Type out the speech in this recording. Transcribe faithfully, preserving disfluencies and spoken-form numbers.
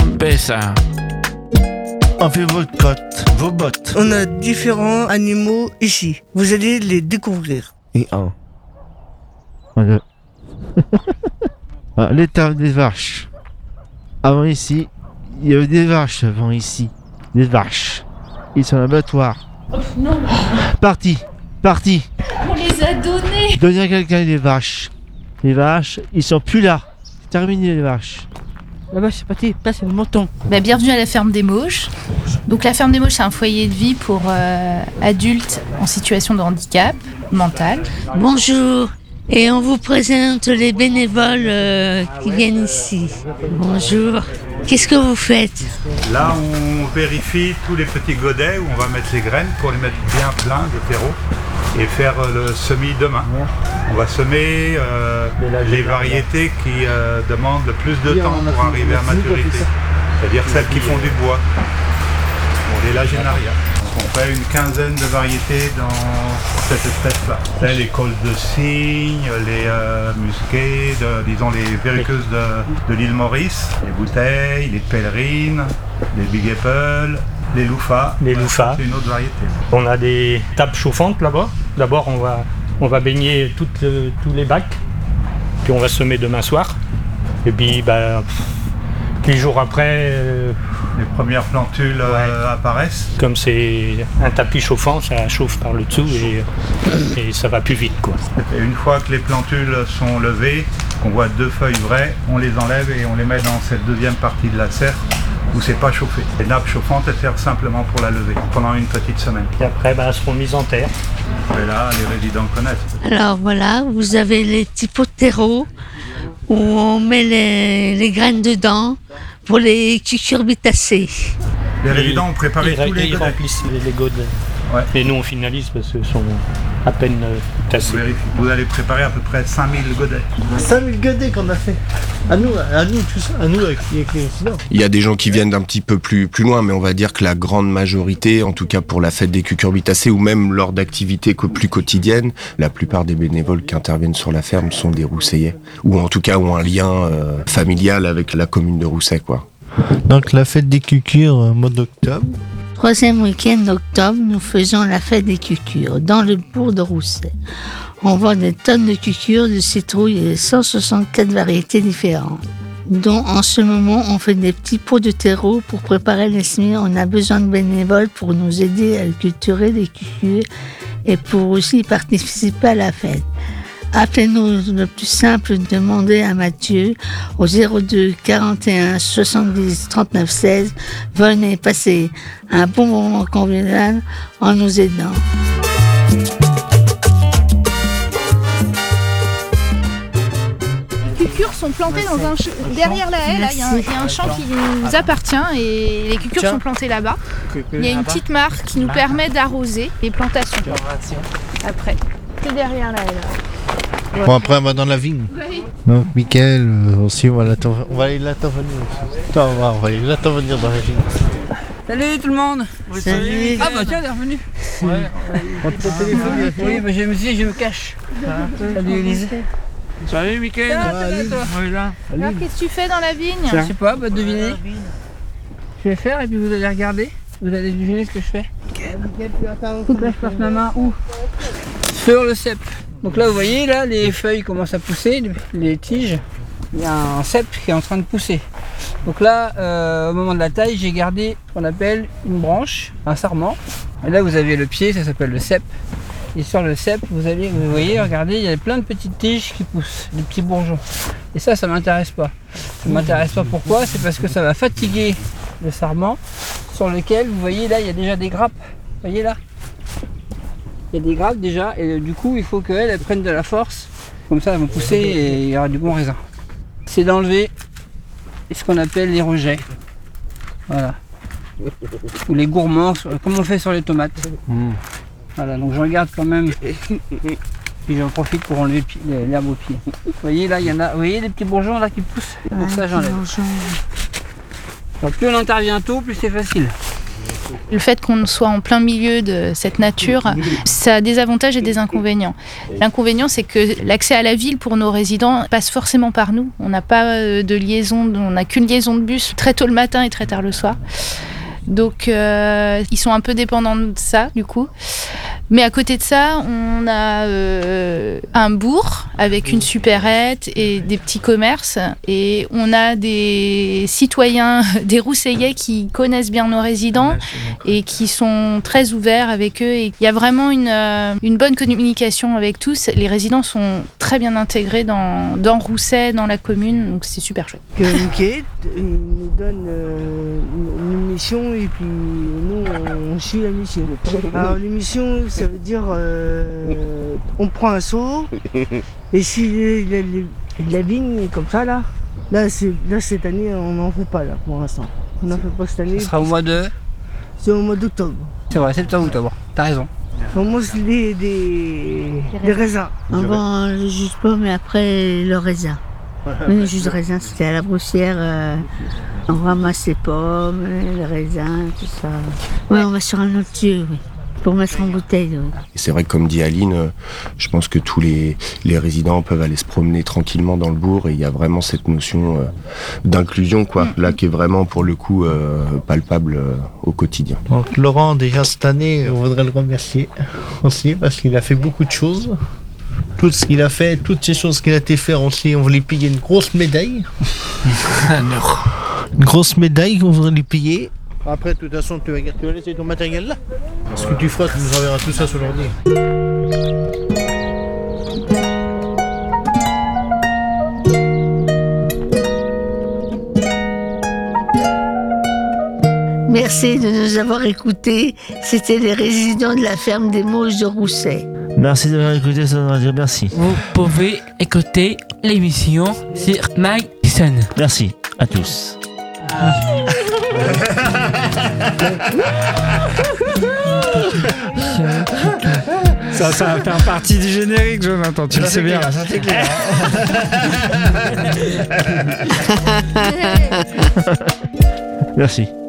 Pesa. On fait votre cote, vos bottes. On a différents animaux ici. Vous allez les découvrir. Et un. Voilà. Ah, l'état des vaches. Avant ici, il y avait des vaches avant ici. Des vaches. Ils sont à l'abattoir. Oh, non. Parti, parti. On les a donnés. Donnez à quelqu'un les vaches. Les vaches, ils sont plus là. C'est terminé les vaches. Là-bas, c'est parti. Là, c'est le mouton. Bah, bienvenue à la ferme des Mauches. Donc la ferme des Mauches, c'est un foyer de vie pour euh, adultes en situation de handicap mental. Bonjour. Et on vous présente les bénévoles euh, qui viennent ici. Bonjour. Qu'est-ce que vous faites? Là, on vérifie tous les petits godets où on va mettre les graines pour les mettre bien pleins de terreau et faire le semis demain. On va semer euh, les variétés qui euh, demandent le plus de temps pour arriver à maturité, c'est-à-dire celles qui font du bois. Bon, les lagénaria. On fait une quinzaine de variétés dans cette espèce-là. Là, les cols de cygne, les euh, musquets, de, disons les verruqueuses de, de l'île Maurice, les bouteilles, les pèlerines, les big apple, les loufas. Les loufas. C'est une autre variété. On a des tables chauffantes là-bas. D'abord, on va, on va baigner toutes, euh, tous les bacs, puis on va semer demain soir. Et puis, bah, les jours après, euh, les premières plantules euh, ouais. apparaissent. Comme c'est un tapis chauffant, ça chauffe par le dessous et, et ça va plus vite, quoi. Et une fois que les plantules sont levées, qu'on voit deux feuilles vraies, on les enlève et on les met dans cette deuxième partie de la serre où c'est pas chauffé. Les nappes chauffantes, elles servent simplement pour la lever pendant une petite semaine. Et après, ben, elles seront mises en terre. Et là, les résidents connaissent. Alors voilà, vous avez les petits pots de terreau où on met les, les graines dedans pour les cucurbitacées. Les résidents ont préparé ils, tous les ils godets. remplissent les, les godets. Ouais. Et nous on finalise parce qu'ils sont à peine euh, tassés. Vous, vous allez préparer à peu près cinq mille godets. cinq mille godets qu'on a fait. À nous, à nous, tous, à nous avec, avec les résidents. Il y a des gens qui viennent d'un petit peu plus, plus loin, mais on va dire que la grande majorité, en tout cas pour la fête des cucurbitacées ou même lors d'activités plus quotidiennes, la plupart des bénévoles qui interviennent sur la ferme sont des Rousseillais. Ou en tout cas ont un lien euh, familial avec la commune de Roussay, quoi. Donc la fête des cucures, au mois d'octobre. Troisième week-end d'octobre, nous faisons la fête des cucures dans le bourg de Roussay. On vend des tonnes de cucures, de citrouilles et cent soixante-quatre variétés différentes. dont en ce moment on fait des petits pots de terreau pour préparer les semis. On a besoin de bénévoles pour nous aider à culturer les cucures et pour aussi participer à la fête. Appelez-nous, le plus simple, demandez à Mathieu au zéro deux quarante et un soixante-dix trente-neuf seize. Venez passer un bon moment convivial en nous aidant. Les cucures sont plantées dans un ch- derrière la haie, là, il y, y a un champ qui nous appartient et les cucures sont plantées là-bas. Il y a une petite mare qui nous permet d'arroser les plantations. Après, c'est derrière la haie là. Bon, après on va dans la vigne. Oui. Donc Mickaël, euh, aussi on va, l'attendre, on va aller l'attendre venir. Attends, on va, on va aller l'attendre venir dans la vigne. Salut tout le monde. Salut. Ah bah tiens, elle est revenue. Ouais. On te téléphone. Oui, bah je me suis dit, je me cache. Salut Élise. Salut Mickaël. Salut toi. Oui, là. Alors qu'est-ce que tu fais dans la vigne? Je sais pas, bah devinez. Je vais faire et puis vous allez regarder. Vous allez deviner ce que je fais. Donc là je passe ma main où? Sur le cep. Donc là vous voyez, là les feuilles commencent à pousser, les tiges. Il y a un cep qui est en train de pousser. Donc là, euh, au moment de la taille, j'ai gardé ce qu'on appelle une branche, un sarment. Et là vous avez le pied, ça s'appelle le cep. Et sur le cep, vous allez, vous voyez, regardez, il y a plein de petites tiges qui poussent, des petits bourgeons. Et ça, ça m'intéresse pas. Ça m'intéresse pas pourquoi? C'est parce que ça va fatiguer le sarment sur lequel, vous voyez, là, il y a déjà des grappes. Vous voyez là? Il y a des grappes déjà, et du coup, il faut qu'elles elles prennent de la force. Comme ça, elles vont pousser et il y aura du bon raisin. C'est d'enlever ce qu'on appelle les rejets. Voilà. Ou les gourmands, comme on fait sur les tomates. Mmh. Voilà, donc je regarde quand même. Puis j'en profite pour enlever l'herbe au pied. Vous voyez là, il y en a. Vous voyez les petits bourgeons là qui poussent? Donc ça j'enlève. Donc plus on intervient tôt, plus c'est facile. Le fait qu'on soit en plein milieu de cette nature, ça a des avantages et des inconvénients. L'inconvénient, c'est que l'accès à la ville pour nos résidents passe forcément par nous. On n'a pas de liaison, on n'a qu'une liaison de bus très tôt le matin et très tard le soir. Donc euh, ils sont un peu dépendants de ça du coup. Mais à côté de ça, on a euh, un bourg avec une supérette et des petits commerces. Et on a des citoyens, des Rousseillais qui connaissent bien nos résidents et qui sont très ouverts avec eux. Et il y a vraiment une, euh, une bonne communication avec tous. Les résidents sont très bien intégrés dans, dans Rousset, dans la commune. Donc c'est super chouette. Que Mickey, il nous donne euh, une, une mission et puis nous, on suit la mission. Alors l'émission, ça veut dire euh, on prend un seau et si la, la, la vigne est comme ça là, là, c'est, là cette année on n'en fait pas là pour l'instant. On n'en fait pas cette année. Ce sera au mois de... C'est au mois d'octobre. C'est vrai, septembre, octobre. T'as raison. On mange des, des, des raisins. Avant le jus de pomme et après le raisin. Oui, le jus de raisin, c'était à la broussière. Euh, on ramasse les pommes, les raisins, tout ça. Oui, on va sur un autre lieu, oui. Pour mettre en bouteille. Oui. Et c'est vrai que comme dit Aline, euh, je pense que tous les, les résidents peuvent aller se promener tranquillement dans le bourg et il y a vraiment cette notion euh, d'inclusion quoi, mmh. là qui est vraiment pour le coup euh, palpable euh, au quotidien. Donc Laurent, déjà cette année, on voudrait le remercier aussi parce qu'il a fait beaucoup de choses. Tout ce qu'il a fait, toutes ces choses qu'il a été faire aussi, on voulait payer une grosse médaille. Une grosse médaille qu'on voudrait lui payer. Après, de toute façon, tu vas, tu vas laisser ton matériel là. Ce que tu feras, tu nous enverras tout ça sur l'ordi. Merci de nous avoir écoutés. C'était les résidents de la ferme des Mauges de Rousset. Merci de m'avoir écouté, ça veut dire merci. Vous pouvez écouter l'émission sur MySun. Merci à tous. Ça, ça va faire partie du générique, Jonathan, tu le sais bien. Ça c'est clair. Merci.